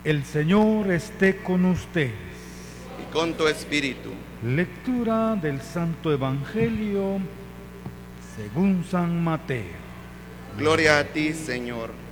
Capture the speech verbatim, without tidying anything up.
El Señor esté con ustedes. Y con tu espíritu. Lectura del Santo Evangelio según San Mateo. Gloria a ti, Señor.